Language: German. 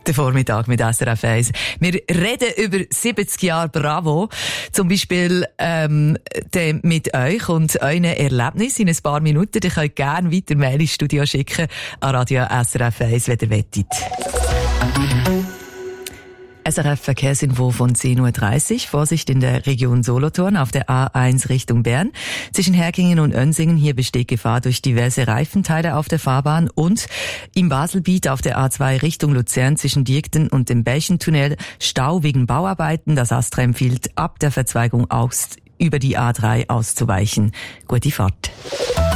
Der Vormittag mit SRF 1. Wir reden über 70 Jahre Bravo. Zum Beispiel mit euch und euren Erlebnissen in ein paar Minuten. Ihr könnt gerne weiter Mail ins Studio schicken an Radio SRF 1, wenn ihr wettet. SRF Verkehrsinfo von 10.30 Uhr. Vorsicht in der Region Solothurn auf der A1 Richtung Bern. Zwischen Herkingen und Önsingen hier besteht Gefahr durch diverse Reifenteile auf der Fahrbahn und im Baselbiet auf der A2 Richtung Luzern zwischen Diekten und dem Bächentunnel Stau wegen Bauarbeiten. Das Astra empfiehlt ab der Verzweigung aus über die A3 auszuweichen. Gute Fahrt.